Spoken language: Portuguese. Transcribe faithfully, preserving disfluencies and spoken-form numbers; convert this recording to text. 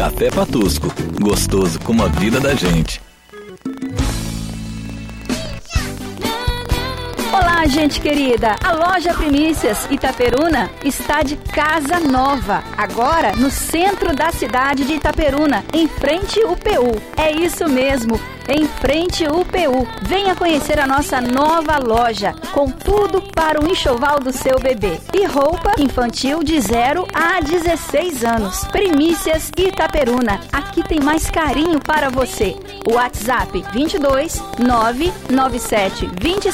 Café Patusco, gostoso como a vida da gente. Olá, gente querida! A loja Primícias Itaperuna está de casa nova, agora no centro da cidade de Itaperuna, em frente ao U P U. É isso mesmo, em frente ao U P U. Venha conhecer a nossa nova loja, com tudo para o enxoval do seu bebê. E roupa infantil de zero a dezesseis anos. Primícias Itaperuna, aqui tem mais carinho para você. O WhatsApp vinte e dois, nove nove sete, vinte